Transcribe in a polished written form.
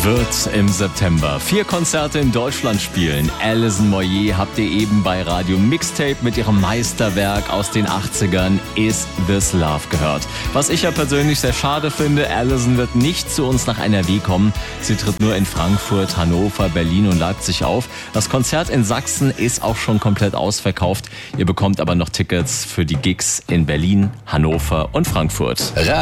wird im September 4 Konzerte in Deutschland spielen. Alison Moyet habt ihr eben bei Radio Mixtape mit ihrem Meisterwerk aus den 80ern Is This Love gehört. Was ich ja persönlich sehr schade finde, Alison wird nicht zu uns nach NRW kommen. Sie tritt nur in Frankfurt, Hannover, Berlin und Leipzig auf. Das Konzert in Sachsen ist auch schon komplett ausverkauft. Ihr bekommt aber noch Tickets für die Gigs in Berlin, Hannover und Frankfurt.